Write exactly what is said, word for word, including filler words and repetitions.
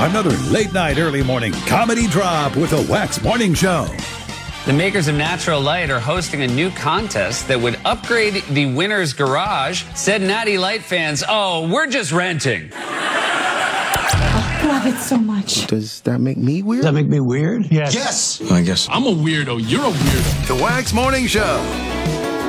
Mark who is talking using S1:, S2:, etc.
S1: Another late night, early morning comedy drop with the Wax Morning Show.
S2: The makers of Natural Light are hosting a new contest that would upgrade the winner's garage. Said Natty Light fans, oh, we're just renting.
S3: I love it so much.
S4: Does that make me weird?
S5: Does that make me weird?
S6: Yes. Yes.
S4: I guess.
S6: I'm a weirdo. You're a weirdo.
S1: The Wax Morning Show.